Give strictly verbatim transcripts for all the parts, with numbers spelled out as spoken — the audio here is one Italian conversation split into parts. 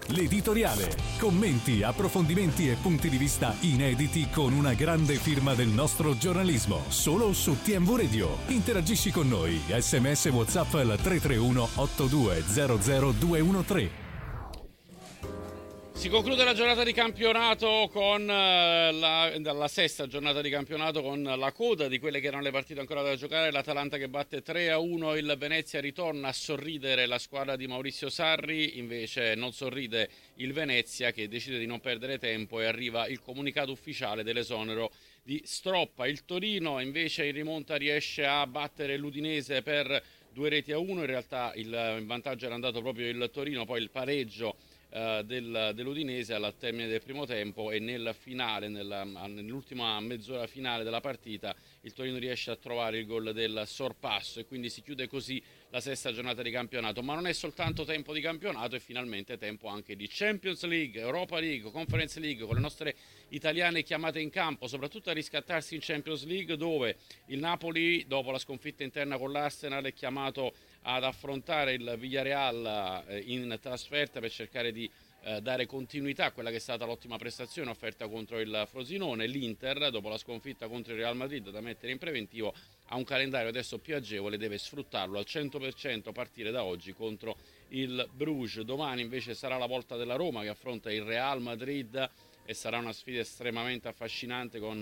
L'editoriale. Commenti, approfondimenti e punti di vista inediti con una grande firma del nostro giornalismo. Solo su T M V Radio. Interagisci con noi. Sms WhatsApp al tre tre uno otto due zero zero due uno tre. Si conclude la giornata di campionato con la, la sesta giornata di campionato con la coda di quelle che erano le partite ancora da giocare. L'Atalanta che batte tre a uno il Venezia, ritorna a sorridere la squadra di Maurizio Sarri, invece non sorride il Venezia che decide di non perdere tempo e arriva il comunicato ufficiale dell'esonero di Stroppa. Il Torino invece in rimonta riesce a battere l'Udinese per due reti a uno, in realtà il vantaggio era andato proprio il Torino, poi il pareggio Del, dell'Udinese al termine del primo tempo e nel finale, nella, nell'ultima mezz'ora finale della partita il Torino riesce a trovare il gol del sorpasso e quindi si chiude così la sesta giornata di campionato. Ma non è soltanto tempo di campionato, è finalmente tempo anche di Champions League, Europa League, Conference League, con le nostre italiane chiamate in campo soprattutto a riscattarsi in Champions League, dove il Napoli dopo la sconfitta interna con l'Arsenal è chiamato ad affrontare il Villarreal in trasferta per cercare di eh, dare continuità a quella che è stata l'ottima prestazione offerta contro il Frosinone. L'Inter, dopo la sconfitta contro il Real Madrid da mettere in preventivo, ha un calendario adesso più agevole, deve sfruttarlo al cento per cento a partire da oggi contro il Bruges. Domani invece sarà la volta della Roma che affronta il Real Madrid e sarà una sfida estremamente affascinante, con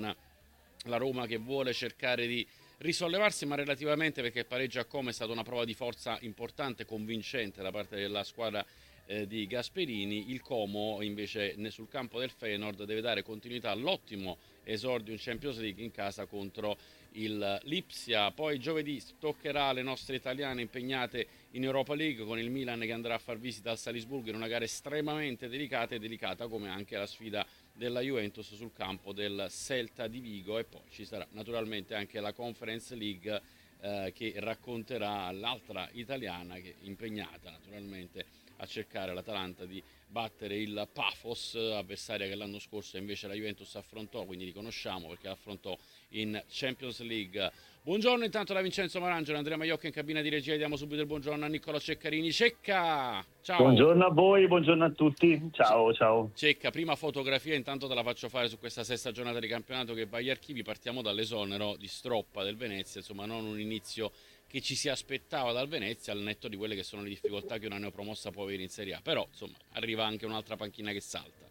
la Roma che vuole cercare di risollevarsi, ma relativamente, perché il pareggio a Como è stata una prova di forza importante, convincente da parte della squadra eh, di Gasperini. Il Como invece sul campo del Feyenoord deve dare continuità all'ottimo esordio in Champions League in casa contro il Lipsia. Poi giovedì toccherà le nostre italiane impegnate in Europa League, con il Milan che andrà a far visita al Salisburgo in una gara estremamente delicata e delicata come anche la sfida della Juventus sul campo del Celta di Vigo. E poi ci sarà naturalmente anche la Conference League eh, che racconterà l'altra italiana che è impegnata naturalmente a cercare l'Atalanta di battere il Pafos, avversaria che l'anno scorso invece la Juventus affrontò, quindi riconosciamo perché l'affrontò in Champions League. Buongiorno intanto da Vincenzo Marangelo, Andrea Maiocca in cabina di regia. Diamo subito il buongiorno a Niccolò Ceccarini. Cecca, ciao. Buongiorno a voi, buongiorno a tutti. Ciao, C- ciao. Cecca, prima fotografia intanto te la faccio fare su questa sesta giornata di campionato che va agli archivi. Partiamo dall'esonero di Stroppa del Venezia, insomma non un inizio che ci si aspettava dal Venezia, al netto di quelle che sono le difficoltà che una neopromossa può avere in Serie A, però insomma arriva anche un'altra panchina che salta.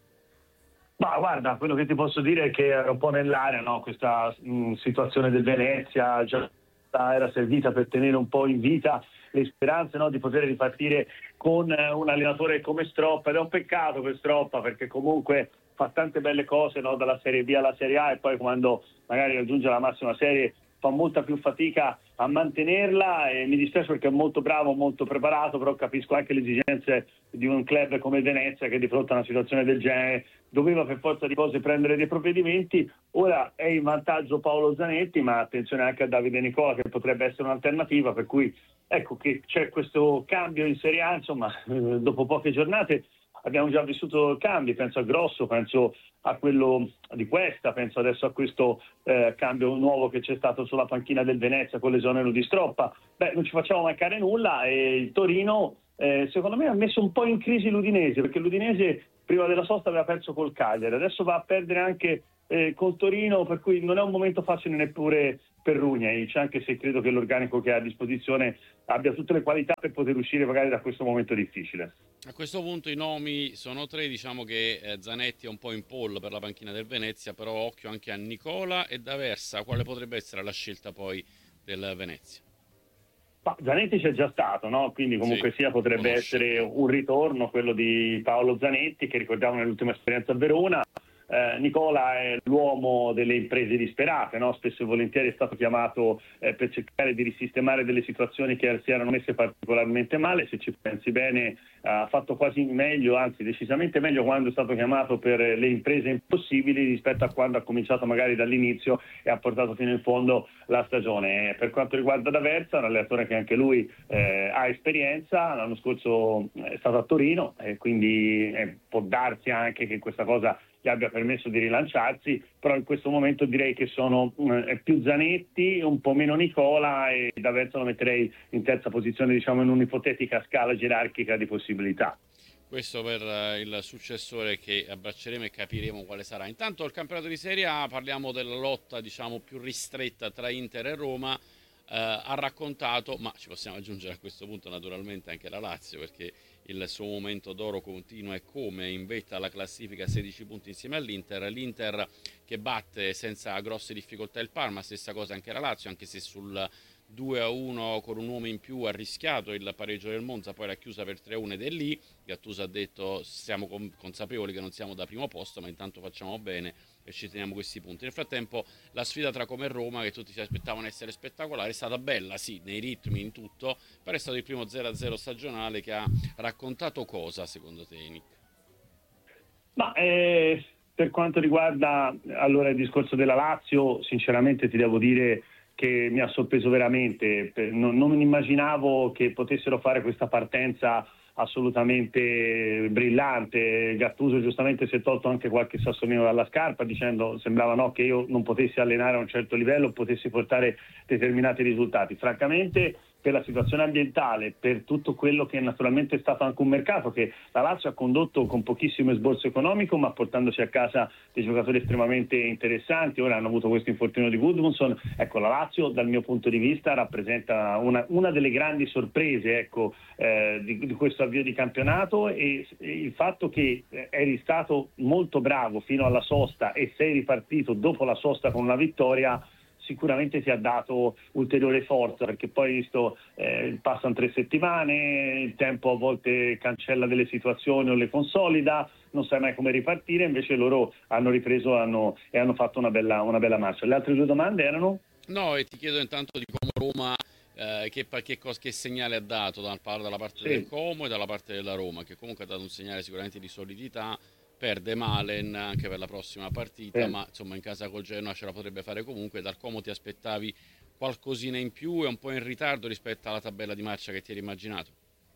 Ma guarda, quello che ti posso dire è che era un po' nell'aria, no? Questa mh, situazione del Venezia già era servita per tenere un po' in vita le speranze, no? Di poter ripartire con eh, un allenatore come Stroppa, ed è un peccato per Stroppa perché comunque fa tante belle cose, no? Dalla Serie B alla Serie A, e poi quando magari raggiunge la massima serie fa molta più fatica a mantenerla, e mi dispiace perché è molto bravo, molto preparato, però capisco anche le esigenze di un club come il Venezia che di fronte a una situazione del genere doveva per forza di cose prendere dei provvedimenti. Ora è in vantaggio Paolo Zanetti, ma attenzione anche a Davide Nicola che potrebbe essere un'alternativa, per cui ecco che c'è questo cambio in Serie A, insomma eh, dopo poche giornate abbiamo già vissuto cambi, penso a Grosso, penso a quello di Questa, penso adesso a questo eh, cambio nuovo che c'è stato sulla panchina del Venezia con l'esonero di Stroppa. Beh, non ci facciamo mancare nulla, e il Torino eh, secondo me ha messo un po' in crisi l'Udinese, perché l'Udinese prima della sosta aveva perso col Cagliari, adesso va a perdere anche eh, col Torino, per cui non è un momento facile neppure per Rugnaic, anche se credo che l'organico che ha a disposizione abbia tutte le qualità per poter uscire magari da questo momento difficile. A questo punto i nomi sono tre, diciamo che eh, Zanetti è un po' in pole per la panchina del Venezia, però occhio anche a Nicola e D'Aversa. Quale potrebbe essere la scelta poi del Venezia? Ma Zanetti c'è già stato, no? Quindi comunque sì, sia potrebbe conosce. essere un ritorno quello di Paolo Zanetti, che ricordiamo nell'ultima esperienza a Verona. Eh, Nicola è l'uomo delle imprese disperate, no? Spesso e volentieri è stato chiamato eh, per cercare di risistemare delle situazioni che si erano messe particolarmente male. Se ci pensi bene eh, ha fatto quasi meglio, anzi decisamente meglio quando è stato chiamato per le imprese impossibili rispetto a quando ha cominciato magari dall'inizio e ha portato fino in fondo la stagione. Eh, per quanto riguarda D'Aversa, un allenatore che anche lui eh, ha esperienza, l'anno scorso è stato a Torino e quindi eh, può darsi anche che questa cosa gli abbia permesso di rilanciarsi, però in questo momento direi che sono eh, più Zanetti, un po' meno Nicola, e D'Aversa lo metterei in terza posizione, diciamo in un'ipotetica scala gerarchica di possibilità. Questo per eh, il successore che abbracceremo e capiremo quale sarà. Intanto il campionato di Serie A, parliamo della lotta diciamo più ristretta tra Inter e Roma. Eh, ha raccontato, ma ci possiamo aggiungere a questo punto naturalmente anche la Lazio, perché il suo momento d'oro continua e come in vetta alla classifica, sedici punti insieme all'Inter. L'Inter che batte senza grosse difficoltà il Parma, stessa cosa anche la Lazio, anche se sul due a uno con un uomo in più ha rischiato il pareggio del Monza, poi l'ha chiusa per tre a uno ed è lì. Gattuso ha detto siamo consapevoli che non siamo da primo posto, ma intanto facciamo bene e ci teniamo questi punti. Nel frattempo la sfida tra Como e Roma, che tutti si aspettavano essere spettacolare, è stata bella, sì, nei ritmi, in tutto, però è stato il primo zero a zero stagionale che ha raccontato cosa, secondo te, Nick? Ma eh, per quanto riguarda allora il discorso della Lazio, sinceramente ti devo dire che mi ha sorpreso veramente. Non, non immaginavo che potessero fare questa partenza assolutamente brillante. Gattuso giustamente si è tolto anche qualche sassolino dalla scarpa dicendo sembrava no, che io non potessi allenare a un certo livello, potessi portare determinati risultati. Francamente, per la situazione ambientale, per tutto quello che naturalmente è stato anche un mercato che la Lazio ha condotto con pochissimo esborso economico, ma portandosi a casa dei giocatori estremamente interessanti. Ora hanno avuto questo infortunio di Gudmundsson. Ecco, la Lazio dal mio punto di vista rappresenta una, una delle grandi sorprese ecco, eh, di, di questo avvio di campionato, e, e il fatto che eh, eri stato molto bravo fino alla sosta e sei ripartito dopo la sosta con una vittoria sicuramente ti ha dato ulteriore forza, perché poi visto eh, passano tre settimane, il tempo a volte cancella delle situazioni o le consolida, non sai mai come ripartire, invece loro hanno ripreso hanno, e hanno fatto una bella, una bella marcia. Le altre due domande erano? No, e ti chiedo intanto di Como Roma, eh, che, che, cos- che segnale ha dato da, dalla parte Sì. del Como e dalla parte della Roma, che comunque ha dato un segnale sicuramente di solidità. Perde Malen anche per la prossima partita, Sì. ma insomma in casa col Genoa ce la potrebbe fare comunque. Dal Como ti aspettavi qualcosina in più e un po' in ritardo rispetto alla tabella di marcia che ti eri immaginato?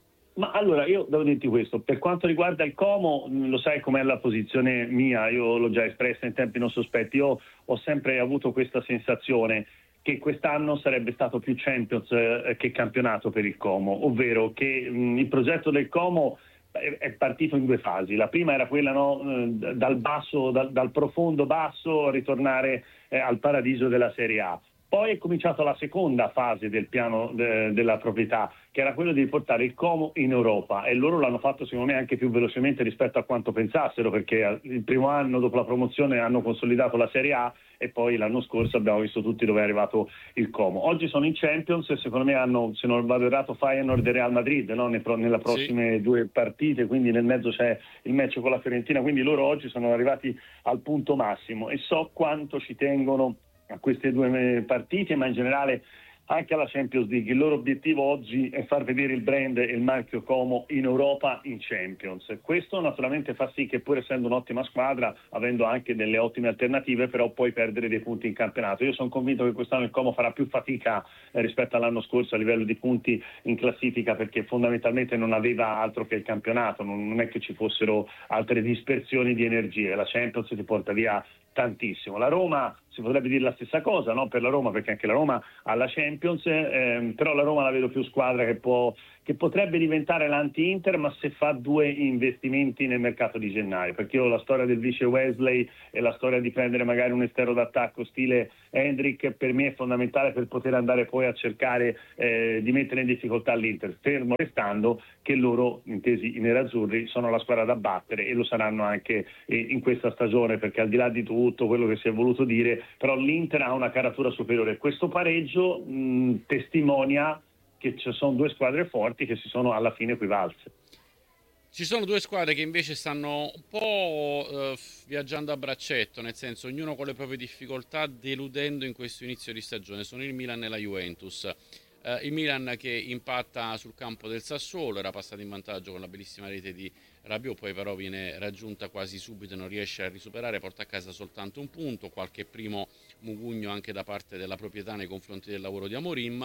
Ma allora io devo dirti questo, per quanto riguarda il Como, lo sai com'è la posizione mia, io l'ho già espressa in tempi non sospetti, io ho sempre avuto questa sensazione che quest'anno sarebbe stato più Champions eh, che campionato per il Como, ovvero che mh, il progetto del Como è partito in due fasi. La prima era quella no, dal basso, dal, dal profondo basso, ritornare eh, al paradiso della Serie A. Poi è cominciata la seconda fase del piano de, della proprietà, che era quello di portare il Como in Europa, e loro l'hanno fatto secondo me anche più velocemente rispetto a quanto pensassero, perché il primo anno dopo la promozione hanno consolidato la Serie A e poi l'anno scorso abbiamo visto tutti dove è arrivato il Como. Oggi sono in Champions e secondo me hanno, se non vado errato, Feyenoord e Real Madrid no? Nelle prossime sì. due partite, quindi nel mezzo c'è il match con la Fiorentina, quindi loro oggi sono arrivati al punto massimo e so quanto ci tengono a queste due partite, ma in generale anche alla Champions League. Il loro obiettivo oggi è far vedere il brand e il marchio Como in Europa in Champions. Questo naturalmente fa sì che, pur essendo un'ottima squadra, avendo anche delle ottime alternative, però puoi perdere dei punti in campionato. Io sono convinto che quest'anno il Como farà più fatica eh, rispetto all'anno scorso a livello di punti in classifica, perché fondamentalmente non aveva altro che il campionato, non, non è che ci fossero altre dispersioni di energie. La Champions ti porta via tantissimo. La Roma, si potrebbe dire la stessa cosa, no? Per la Roma, perché anche la Roma ha la Champions, ehm, però la Roma la vedo più squadra che può che potrebbe diventare l'anti-Inter, ma se fa due investimenti nel mercato di gennaio, perché io la storia del vice Wesley e la storia di prendere magari un esterno d'attacco stile Hendrick per me è fondamentale per poter andare poi a cercare eh, di mettere in difficoltà l'Inter, fermo restando che loro, intesi i nerazzurri, sono la squadra da battere e lo saranno anche eh, in questa stagione, perché al di là di tutto quello che si è voluto dire, però l'Inter ha una caratura superiore. Questo pareggio mh, testimonia che ci sono due squadre forti che si sono alla fine equivalse. Ci sono due squadre che invece stanno un po' eh, viaggiando a braccetto, nel senso ognuno con le proprie difficoltà, deludendo in questo inizio di stagione. Sono il Milan e la Juventus. Eh, il Milan che impatta sul campo del Sassuolo, era passato in vantaggio con la bellissima rete di Rabiot, poi però viene raggiunta quasi subito e non riesce a risuperare, porta a casa soltanto un punto, qualche primo mugugno anche da parte della proprietà nei confronti del lavoro di Amorim.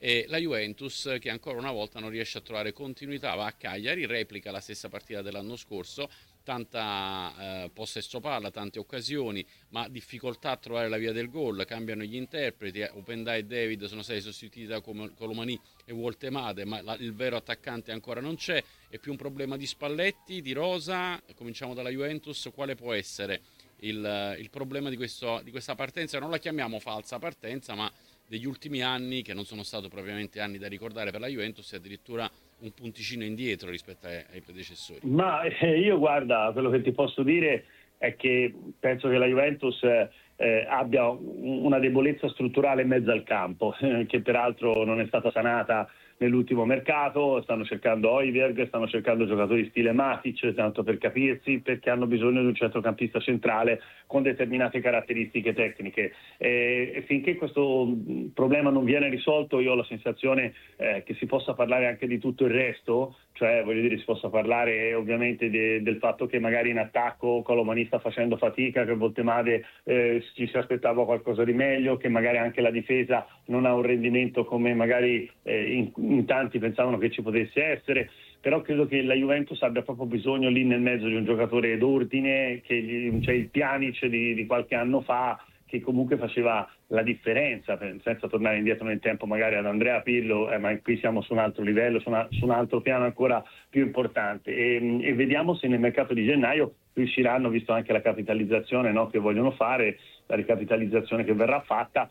e la Juventus che ancora una volta non riesce a trovare continuità, va a Cagliari, replica la stessa partita dell'anno scorso, tanta eh, possesso palla, tante occasioni, ma difficoltà a trovare la via del gol, cambiano gli interpreti, Openda e David sono stati sostituiti da Colomani e Woltemade, ma la, il vero attaccante ancora non c'è, è più un problema di Spalletti, di Rosa. Cominciamo dalla Juventus, quale può essere il, il problema di, questo, di questa partenza? Non la chiamiamo falsa partenza, ma degli ultimi anni, che non sono stati propriamente anni da ricordare per la Juventus, è addirittura un punticino indietro rispetto ai, ai predecessori. Ma eh, io guarda, quello che ti posso dire è che penso che la Juventus eh, abbia una debolezza strutturale in mezzo al campo, eh, che peraltro non è stata sanata nell'ultimo mercato. Stanno cercando Højbjerg, stanno cercando giocatori stile Matic, tanto per capirsi, perché hanno bisogno di un centrocampista centrale con determinate caratteristiche tecniche. E, e finché questo problema non viene risolto, io ho la sensazione eh, che si possa parlare anche di tutto il resto, cioè voglio dire si possa parlare ovviamente de, del fatto che magari in attacco Colomani sta facendo fatica, che Woltemade eh, ci si aspettava qualcosa di meglio, che magari anche la difesa non ha un rendimento come magari eh, in, in tanti pensavano che ci potesse essere. Però credo che la Juventus abbia proprio bisogno lì nel mezzo di un giocatore d'ordine, che gli, cioè il Pjanic di, di qualche anno fa, che comunque faceva la differenza, senza tornare indietro nel tempo magari ad Andrea Pirlo, eh, ma qui siamo su un altro livello, su, una, su un altro piano ancora più importante. E, e vediamo se nel mercato di gennaio riusciranno, visto anche la capitalizzazione, no, che vogliono fare, la ricapitalizzazione che verrà fatta,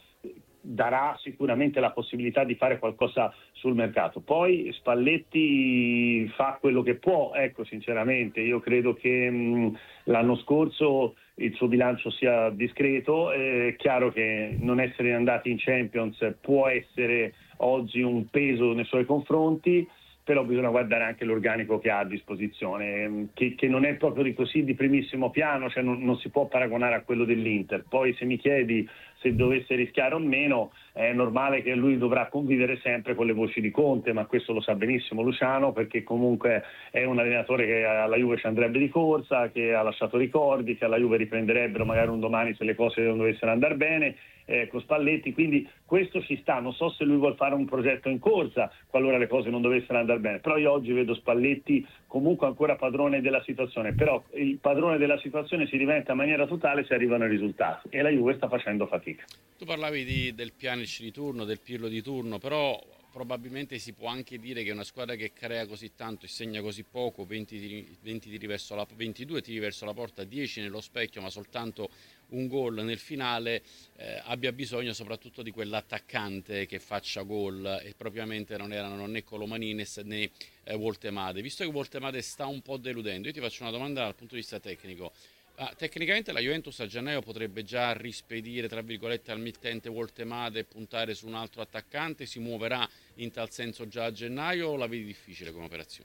darà sicuramente la possibilità di fare qualcosa sul mercato. Poi Spalletti fa quello che può, ecco, sinceramente io credo che mh, l'anno scorso il suo bilancio sia discreto. È chiaro che non essere andati in Champions può essere oggi un peso nei suoi confronti, però bisogna guardare anche l'organico che ha a disposizione, che, che non è proprio di così di primissimo piano, cioè non, non si può paragonare a quello dell'Inter. Poi se mi chiedi se dovesse rischiare o meno, è normale che lui dovrà convivere sempre con le voci di Conte, ma questo lo sa benissimo Luciano, perché comunque è un allenatore che alla Juve ci andrebbe di corsa, che ha lasciato ricordi, che alla Juve riprenderebbero magari un domani se le cose non dovessero andare bene, eh, con Spalletti, quindi questo ci sta. Non so se lui vuol fare un progetto in corsa qualora le cose non dovessero andare bene, però io oggi vedo Spalletti comunque ancora padrone della situazione, però il padrone della situazione si diventa in maniera totale se arrivano i risultati, e la Juve sta facendo fatica. Tu parlavi di, del Pjanic di turno, del Pirlo di turno, però probabilmente si può anche dire che una squadra che crea così tanto e segna così poco, venti tiri, venti tiri verso la, ventidue tiri verso la porta, dieci nello specchio, ma soltanto un gol nel finale, eh, abbia bisogno soprattutto di quell'attaccante che faccia gol, e propriamente non erano né Colomani né, né eh, Woltemade. Visto che Woltemade sta un po' deludendo, io ti faccio una domanda dal punto di vista tecnico. Ah, tecnicamente la Juventus a gennaio potrebbe già rispedire tra virgolette al mittente Woltemade e puntare su un altro attaccante? Si muoverà in tal senso già a gennaio o la vedi difficile come operazione?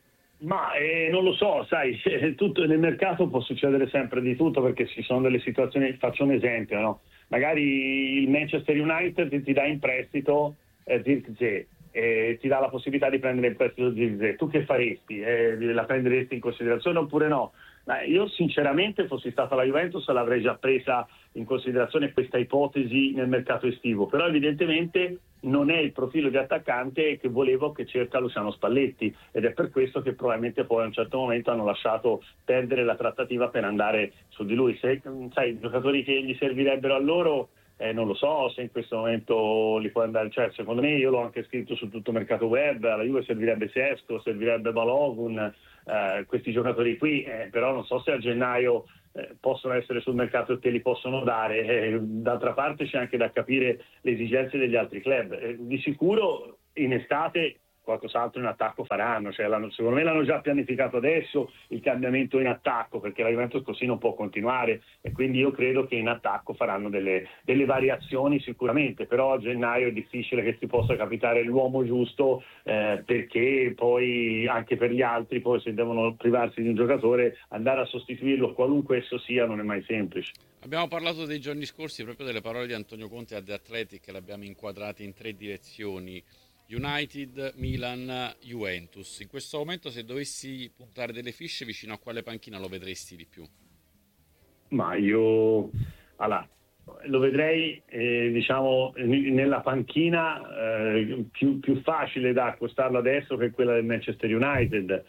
Ma eh, non lo so, sai, tutto nel mercato può succedere sempre di tutto, perché ci sono delle situazioni. Faccio un esempio, no? Magari il Manchester United ti dà in prestito eh, Zirkzee, eh, ti dà la possibilità di prendere in prestito Zirkzee. Tu che faresti? Eh, la prenderesti in considerazione oppure no? Ma io sinceramente, fossi stata la Juventus, l'avrei già presa in considerazione questa ipotesi nel mercato estivo, però evidentemente non è il profilo di attaccante che volevo, che cerca Luciano Spalletti, ed è per questo che probabilmente poi a un certo momento hanno lasciato perdere la trattativa per andare su di lui. Se, sai, i giocatori che gli servirebbero a loro, eh, non lo so se in questo momento li può andare, cioè secondo me, io l'ho anche scritto su tutto il mercato web, alla Juve servirebbe Sesko, servirebbe Balogun, eh, questi giocatori qui, eh, però non so se a gennaio eh, possono essere sul mercato e te li possono dare. Eh, d'altra parte c'è anche da capire le esigenze degli altri club. Eh, di sicuro in estate qualcos'altro in attacco faranno, cioè, secondo me l'hanno già pianificato adesso il cambiamento in attacco, perché la Juventus così non può continuare, e quindi io credo che in attacco faranno delle, delle variazioni sicuramente, però a gennaio è difficile che si possa capitare l'uomo giusto, eh, perché poi anche per gli altri, poi se devono privarsi di un giocatore, andare a sostituirlo qualunque esso sia non è mai semplice. Abbiamo parlato dei giorni scorsi proprio delle parole di Antonio Conte a The Athletic, che l'abbiamo inquadrate in tre direzioni: United, Milan, Juventus. In questo momento, se dovessi puntare delle fiche, vicino a quale panchina lo vedresti di più? Ma io allora, lo vedrei eh, diciamo nella panchina eh, più, più facile da accostarlo adesso che quella del Manchester United.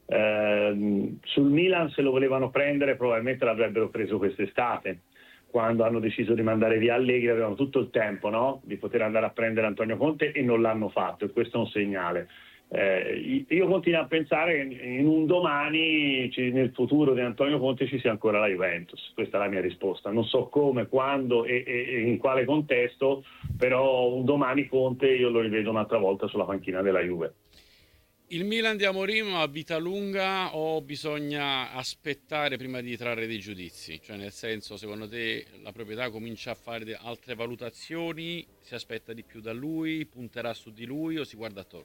Eh, sul Milan, se lo volevano prendere, probabilmente l'avrebbero preso quest'estate, quando hanno deciso di mandare via Allegri. Avevano tutto il tempo, no? Di poter andare a prendere Antonio Conte, e non l'hanno fatto, e questo è un segnale. Eh, io continuo a pensare che in un domani, nel futuro di Antonio Conte, ci sia ancora la Juventus. Questa è la mia risposta. Non so come, quando e, e in quale contesto, però un domani Conte io lo rivedo un'altra volta sulla panchina della Juve. Il Milan di Amorim ha vita lunga o bisogna aspettare prima di trarre dei giudizi? Cioè, nel senso, secondo te la proprietà comincia a fare altre valutazioni, si aspetta di più da lui, punterà su di lui o si guarda attorno?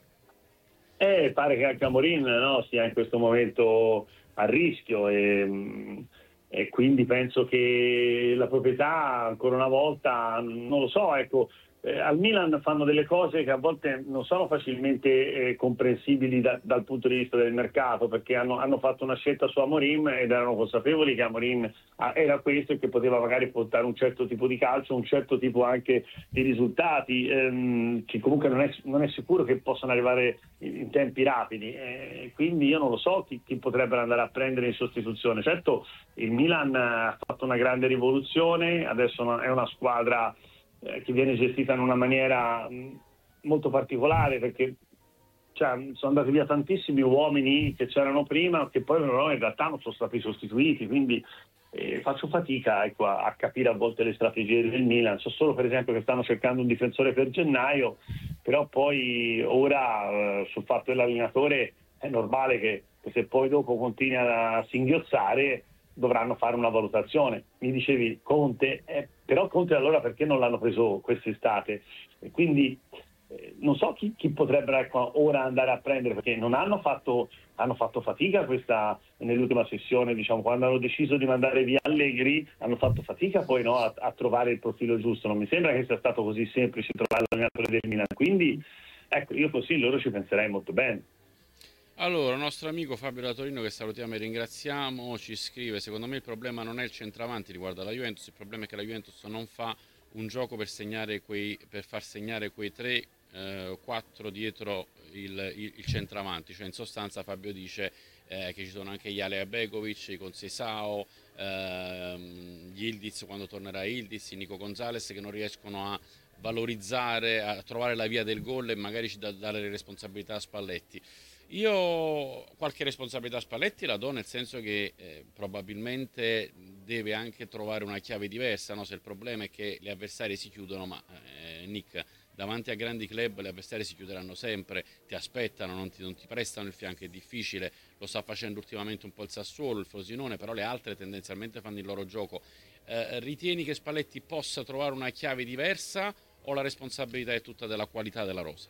Eh, pare che anche Amorim, no, sia in questo momento a rischio e, e quindi penso che la proprietà ancora una volta, non lo so, ecco, Eh, al Milan fanno delle cose che a volte non sono facilmente eh, comprensibili da, dal punto di vista del mercato, perché hanno, hanno fatto una scelta su Amorim ed erano consapevoli che Amorim ah, era questo e che poteva magari portare un certo tipo di calcio, un certo tipo anche di risultati, ehm, che comunque non è, non è sicuro che possano arrivare in, in tempi rapidi. Eh, quindi io non lo so chi, chi potrebbero andare a prendere in sostituzione. Certo, il Milan ha fatto una grande rivoluzione, adesso è una squadra che viene gestita in una maniera molto particolare, perché cioè, sono andati via tantissimi uomini che c'erano prima, che poi no, in realtà non sono stati sostituiti, quindi eh, faccio fatica ecco, a, a capire a volte le strategie del Milan. So solo per esempio che stanno cercando un difensore per gennaio, però poi ora eh, sul fatto dell'allenatore è normale che, che se poi dopo continua a singhiozzare dovranno fare una valutazione. Mi dicevi Conte, eh, però Conte allora perché non l'hanno preso quest'estate? E quindi eh, non so chi, chi potrebbero ecco, ora andare a prendere, perché non hanno fatto, hanno fatto fatica questa nell'ultima sessione, diciamo, quando hanno deciso di mandare via Allegri, hanno fatto fatica poi no, a, a trovare il profilo giusto. Non mi sembra che sia stato così semplice trovare l'allenatore del Milan, quindi ecco, io così loro ci penserei molto bene. Allora, il nostro amico Fabio da Torino, che salutiamo e ringraziamo, ci scrive: secondo me il problema non è il centravanti riguardo alla Juventus, il problema è che la Juventus non fa un gioco per segnare quei, per far segnare quei tre quattro dietro il, il, il centravanti. Cioè, in sostanza Fabio dice eh, che ci sono anche gli Alea Begovic, i Conceição, ehm, gli Ildiz quando tornerà Ildiz, i Nico Gonzalez, che non riescono a valorizzare, a trovare la via del gol e magari ci da dare le responsabilità a Spalletti. Io qualche responsabilità a Spalletti la do, nel senso che eh, probabilmente deve anche trovare una chiave diversa, no? Se il problema è che gli avversari si chiudono, ma eh, Nick, davanti a grandi club gli avversari si chiuderanno sempre, ti aspettano, non ti, non ti prestano il fianco, è difficile, lo sta facendo ultimamente un po' il Sassuolo, il Frosinone, però le altre tendenzialmente fanno il loro gioco. Eh, ritieni che Spalletti possa trovare una chiave diversa o la responsabilità è tutta della qualità della rosa?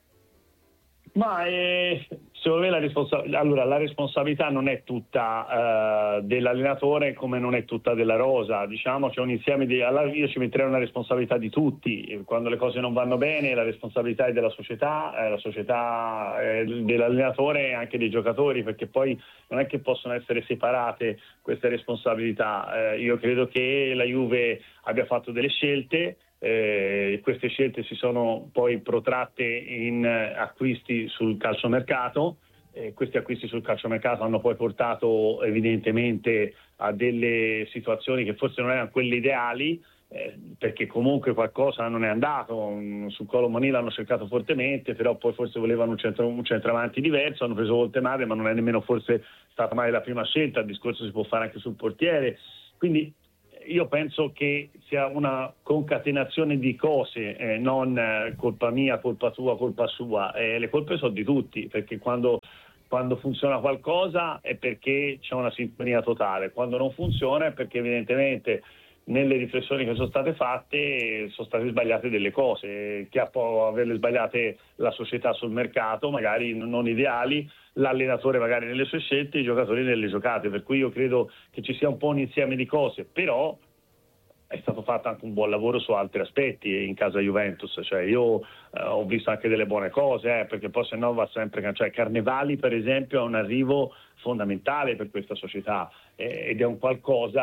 Ma eh, secondo me la, responsa- allora, la responsabilità non è tutta eh, dell'allenatore come non è tutta della rosa, diciamo c'è un insieme di, allora io ci metterei una responsabilità di tutti. Quando le cose non vanno bene la responsabilità è della società, eh, la società è dell'allenatore e anche dei giocatori, perché poi non è che possono essere separate queste responsabilità. Eh, io credo che la Juve abbia fatto delle scelte. Eh, queste scelte si sono poi protratte in eh, acquisti sul calciomercato. Eh, questi acquisti sul calciomercato hanno poi portato evidentemente a delle situazioni che forse non erano quelle ideali, eh, perché comunque qualcosa non è andato. Su Kolo Muani l'hanno cercato fortemente, però poi forse volevano un, centro, un centravanti diverso, hanno preso Voltemade, ma non è nemmeno forse stata mai la prima scelta. Il discorso si può fare anche sul portiere, quindi io penso che sia una concatenazione di cose, eh, non eh, colpa mia, colpa tua, colpa sua. Eh, le colpe sono di tutti, perché quando, quando funziona qualcosa è perché c'è una sintonia totale, quando non funziona è perché evidentemente nelle riflessioni che sono state fatte sono state sbagliate delle cose, che può averle sbagliate la società sul mercato, magari non ideali, l'allenatore magari nelle sue scelte, i giocatori nelle giocate, per cui io credo che ci sia un po' un insieme di cose, però è stato fatto anche un buon lavoro su altri aspetti in casa Juventus, cioè io eh, ho visto anche delle buone cose, eh, perché poi se no va sempre, cioè Carnevali per esempio è un arrivo fondamentale per questa società eh, ed è un qualcosa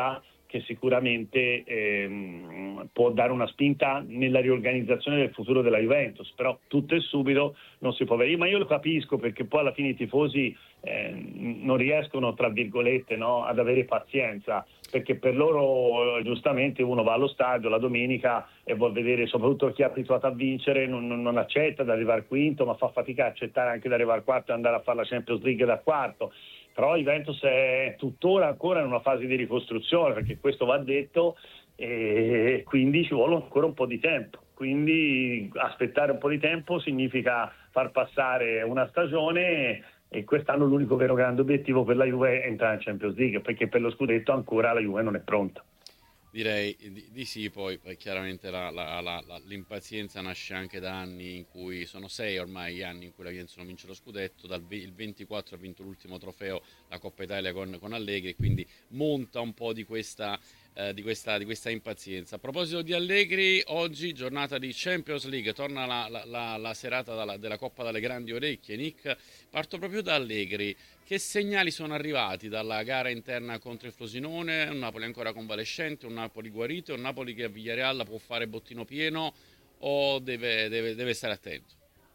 che sicuramente ehm, può dare una spinta nella riorganizzazione del futuro della Juventus, però tutto e subito non si può vedere. Ma io lo capisco, perché poi alla fine i tifosi eh, non riescono, tra virgolette, no, ad avere pazienza, perché per loro giustamente uno va allo stadio la domenica e vuol vedere, soprattutto chi è abituato a vincere, non, non accetta di arrivare quinto, ma fa fatica a accettare anche di arrivare quarto e andare a fare la Champions League da quarto. Però Juventus è tuttora ancora in una fase di ricostruzione, perché questo va detto, e quindi ci vuole ancora un po' di tempo. Quindi aspettare un po' di tempo significa far passare una stagione, e quest'anno l'unico vero grande obiettivo per la Juve è entrare in Champions League, perché per lo scudetto ancora la Juve non è pronta. Direi di, di sì, poi, poi chiaramente la, la, la, la, l'impazienza nasce anche da anni in cui, sono sei ormai gli anni in cui la Juventus non vince lo scudetto, dal il ventiquattro ha vinto l'ultimo trofeo, la Coppa Italia con, con Allegri, quindi monta un po' di questa, eh, di, questa, di questa impazienza. A proposito di Allegri, oggi giornata di Champions League, torna la, la, la, la serata dalla, della Coppa dalle grandi orecchie. Nick, parto proprio da Allegri. Che segnali sono arrivati dalla gara interna contro il Frosinone? Un Napoli ancora convalescente, un Napoli guarito, un Napoli che a Villarreal può fare bottino pieno o deve, deve, deve stare attento?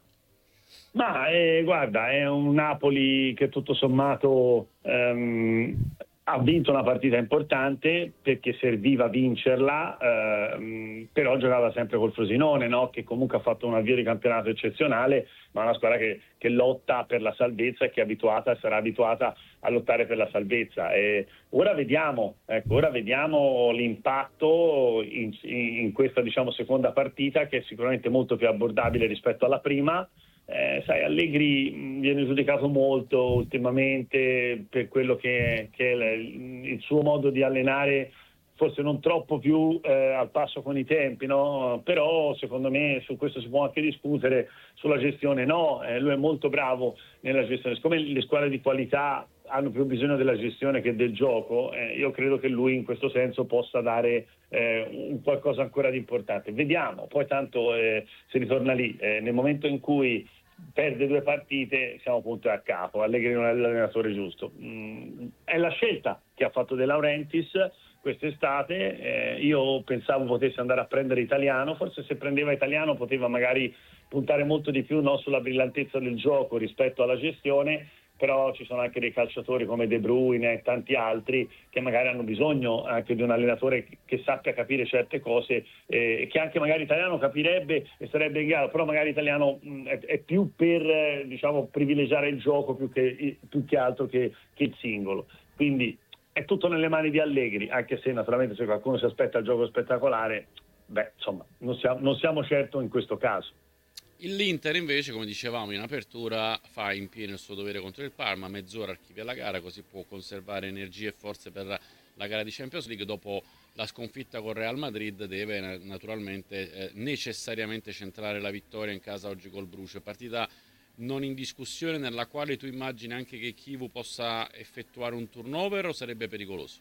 Ma eh, guarda, è un Napoli che tutto sommato ehm, ha vinto una partita importante, perché serviva vincerla, ehm, però giocava sempre col Frosinone, no? Che comunque ha fatto un avvio di campionato eccezionale, ma è una squadra che, che lotta per la salvezza e che è abituata e sarà abituata a lottare per la salvezza. E ora vediamo, ecco, ora vediamo l'impatto in, in questa, diciamo, seconda partita, che è sicuramente molto più abbordabile rispetto alla prima. Eh, sai, Allegri viene giudicato molto ultimamente per quello che, che è il, il suo modo di allenare, forse non troppo più eh, al passo con i tempi, no? Però secondo me su questo si può anche discutere, sulla gestione no, eh, lui è molto bravo nella gestione, siccome le squadre di qualità hanno più bisogno della gestione che del gioco, eh, io credo che lui in questo senso possa dare eh, un qualcosa ancora di importante. Vediamo, poi tanto eh, si ritorna lì, eh, nel momento in cui perde due partite siamo punto a capo, Allegri non è l'allenatore giusto. Mm, è la scelta che ha fatto De Laurentiis quest'estate, eh, io pensavo potesse andare a prendere Italiano, forse se prendeva Italiano poteva magari puntare molto di più, no, sulla brillantezza del gioco rispetto alla gestione, però ci sono anche dei calciatori come De Bruyne e tanti altri che magari hanno bisogno anche di un allenatore che sappia capire certe cose e eh, che anche magari Italiano capirebbe e sarebbe in grado, però magari Italiano mh, è, è più per eh, diciamo privilegiare il gioco più che, più che altro che, che il singolo. Quindi è tutto nelle mani di Allegri, anche se naturalmente se qualcuno si aspetta il gioco spettacolare, beh, insomma, non siamo, non siamo certo in questo caso. L'Inter invece, come dicevamo in apertura, fa in pieno il suo dovere contro il Parma, mezz'ora archivia la gara, così può conservare energie e forze per la gara di Champions League. Dopo la sconfitta con Real Madrid deve naturalmente eh, necessariamente centrare la vittoria in casa oggi col Bruce. Partita non in discussione, nella quale tu immagini anche che Chivu possa effettuare un turnover, o sarebbe pericoloso?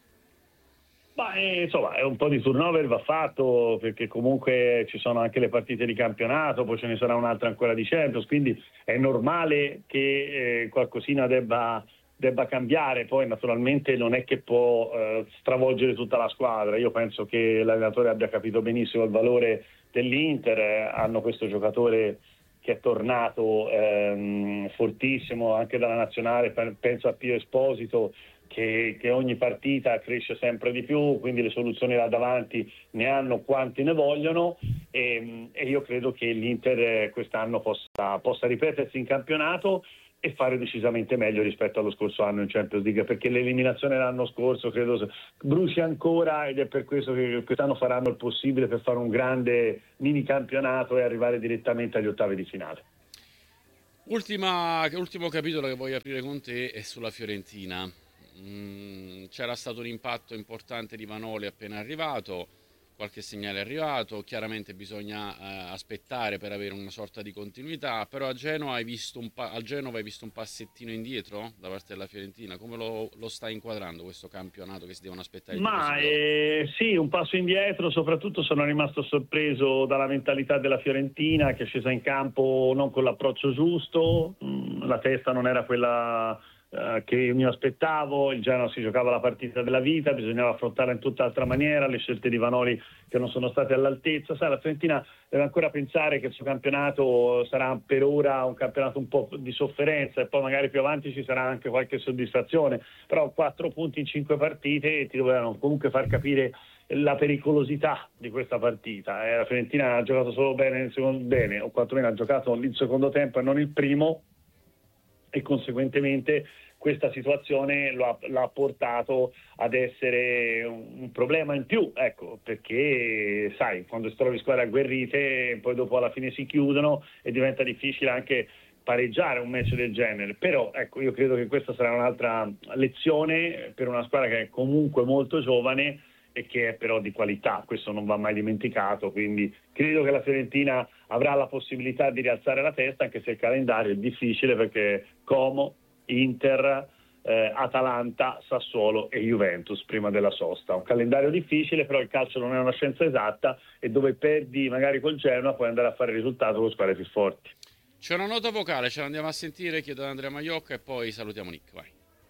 Ma eh, insomma, è un po' di turnover va fatto, perché comunque ci sono anche le partite di campionato, poi ce ne sarà un'altra ancora di Champions, quindi è normale che eh, qualcosina debba, debba cambiare. Poi naturalmente non è che può eh, stravolgere tutta la squadra. Io penso che l'allenatore abbia capito benissimo il valore dell'Inter, eh, hanno questo giocatore che è tornato ehm, fortissimo anche dalla nazionale, penso a Pio Esposito, Che, che ogni partita cresce sempre di più, quindi le soluzioni là davanti ne hanno quanti ne vogliono, e, e io credo che l'Inter quest'anno possa, possa ripetersi in campionato e fare decisamente meglio rispetto allo scorso anno in Champions League, perché l'eliminazione l'anno scorso credo bruci ancora, ed è per questo che quest'anno faranno il possibile per fare un grande mini campionato e arrivare direttamente agli ottavi di finale. Ultima, ultimo capitolo che voglio aprire con te è sulla Fiorentina. Mm, c'era stato un impatto importante di Vanoli appena arrivato, qualche segnale è arrivato, chiaramente bisogna eh, aspettare per avere una sorta di continuità, però a Genova hai visto un, pa- al Genova hai visto un passettino indietro da parte della Fiorentina. Come lo, lo stai inquadrando questo campionato che si devono aspettare? Ma eh, sì, un passo indietro, soprattutto sono rimasto sorpreso dalla mentalità della Fiorentina, che è scesa in campo non con l'approccio giusto, mm, la testa non era quella eh, che io mi aspettavo. Il Genoa si giocava la partita della vita, bisognava affrontarla in tutt'altra maniera, le scelte di Vanoli che non sono state all'altezza. Sai, la Fiorentina deve ancora pensare che il suo campionato sarà per ora un campionato un po' di sofferenza e poi magari più avanti ci sarà anche qualche soddisfazione, però quattro punti in cinque partite ti dovevano comunque far capire la pericolosità di questa partita. Eh, la Fiorentina ha giocato solo bene, nel secondo, bene, o quantomeno ha giocato il secondo tempo e non il primo, e conseguentemente questa situazione lo ha, l'ha portato ad essere un, un problema in più, ecco, perché sai, quando si trovi squadre agguerrite poi dopo alla fine si chiudono e diventa difficile anche pareggiare un match del genere. Però ecco, io credo che questa sarà un'altra lezione per una squadra che è comunque molto giovane e che è però di qualità, questo non va mai dimenticato, quindi credo che la Fiorentina avrà la possibilità di rialzare la testa, anche se il calendario è difficile perché Como, Inter, eh, Atalanta, Sassuolo e Juventus prima della sosta. Un calendario difficile, però il calcio non è una scienza esatta e dove perdi magari col Genoa puoi andare a fare il risultato con squadre più forti. C'è una nota vocale, ce l'andiamo a sentire, chiedo ad Andrea Maiocca e poi salutiamo Nick, vai.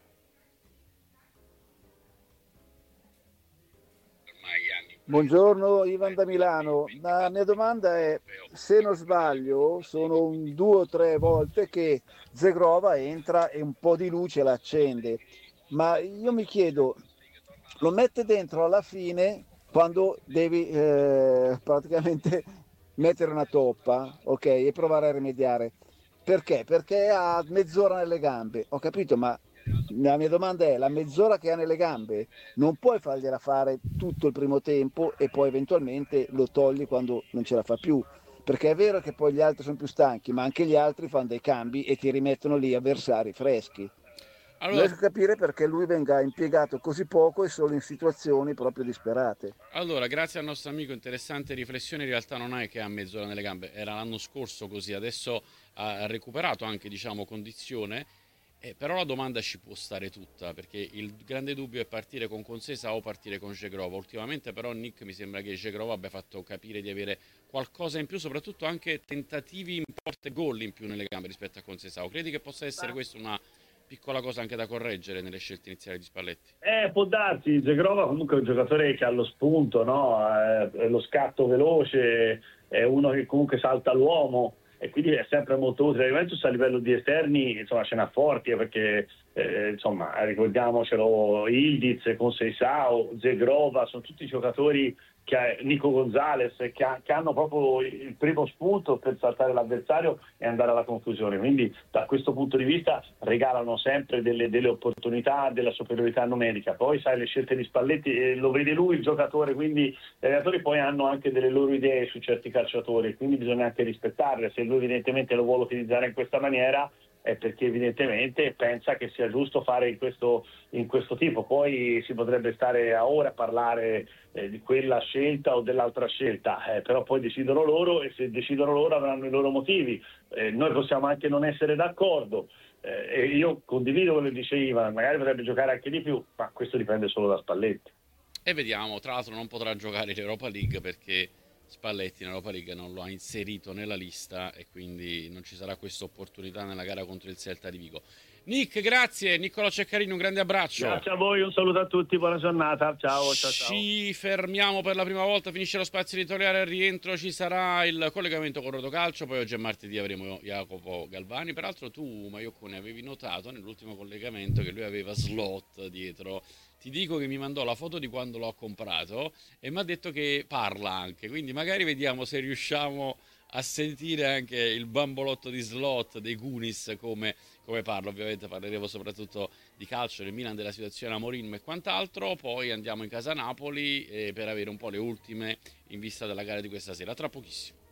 Buongiorno, Ivan da Milano. La mia domanda è, se non sbaglio, sono un due o tre volte che Zegrova entra e un po' di luce la accende, ma io mi chiedo, lo mette dentro alla fine quando devi eh, praticamente mettere una toppa, ok, e provare a rimediare. Perché? Perché ha mezz'ora nelle gambe, ho capito, ma la mia domanda è, la mezz'ora che ha nelle gambe non puoi fargliela fare tutto il primo tempo e poi eventualmente lo togli quando non ce la fa più, perché è vero che poi gli altri sono più stanchi, ma anche gli altri fanno dei cambi e ti rimettono lì avversari freschi. Allora, Non riesco a capire perché lui venga impiegato così poco e solo in situazioni proprio disperate. allora, grazie al nostro amico, interessante riflessione. In realtà non è che ha mezz'ora nelle gambe, era l'anno scorso così, adesso ha recuperato anche, diciamo, condizione. Eh, però la domanda ci può stare tutta, perché il grande dubbio è partire con Consesa o partire con Zegrova. Ultimamente però Nick mi sembra che Zegrova abbia fatto capire di avere qualcosa in più, soprattutto anche tentativi in porta e gol in più nelle gambe rispetto a Consesa. Credi che possa essere questa una piccola cosa anche da correggere nelle scelte iniziali di Spalletti? Eh, può darsi, Zegrova comunque è un giocatore che ha lo spunto, no? Eh, lo scatto veloce, è uno che comunque salta l'uomo e quindi è sempre molto utile. La Juventus a livello di esterni insomma ce n'ha forti, eh, perché eh, insomma ricordiamocelo, Ildiz, Conceição, Zegrova, sono tutti giocatori che Nico Gonzalez che, ha, che hanno proprio il primo spunto per saltare l'avversario e andare alla conclusione, quindi da questo punto di vista regalano sempre delle, delle opportunità, della superiorità numerica. Poi sai, le scelte di Spalletti eh, lo vede lui il giocatore, quindi gli allenatori poi hanno anche delle loro idee su certi calciatori, quindi bisogna anche rispettarle. Se lui evidentemente lo vuole utilizzare in questa maniera è perché evidentemente pensa che sia giusto fare in questo, in questo tipo. Poi si potrebbe stare a ore a parlare eh, di quella scelta o dell'altra scelta, eh, però poi decidono loro e se decidono loro avranno i loro motivi. Eh, noi possiamo anche non essere d'accordo, eh, e io condivido quello che dice Ivan, magari potrebbe giocare anche di più, ma questo dipende solo da Spalletti. E vediamo, tra l'altro non potrà giocare l'Europa League perché Spalletti in Europa League non lo ha inserito nella lista e quindi non ci sarà questa opportunità nella gara contro il Celta di Vigo. Nick, grazie. Niccolò Ceccarini, un grande abbraccio. Grazie a voi, un saluto a tutti, buona giornata. Ciao, ciao, ciao. Ci fermiamo per la prima volta, finisce lo spazio editoriale, al rientro ci sarà il collegamento con Rotocalcio, poi oggi è martedì avremo Jacopo Galvani. Peraltro tu, Maioccone, avevi notato nell'ultimo collegamento che lui aveva slot dietro. Ti dico che mi mandò la foto di quando l'ho comprato e mi ha detto che parla anche, quindi magari vediamo se riusciamo a sentire anche il bambolotto di slot dei Goonies come, come parla. Ovviamente parleremo soprattutto di calcio, del Milan, della situazione a Mourinho e quant'altro. Poi andiamo in casa Napoli eh, per avere un po' le ultime in vista della gara di questa sera, tra pochissimo.